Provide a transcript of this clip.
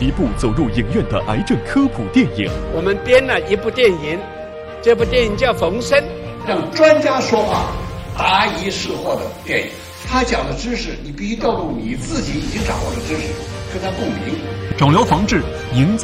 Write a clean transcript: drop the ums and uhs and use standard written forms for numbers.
一部走入影院的癌症科普电影。 我们编了一部电影，这部电影叫《冯生》， 让专家说话，答疑释惑的电影。他讲的知识，你必须调动你自己已经掌握的知识，跟他共鸣。 肿瘤防治，赢在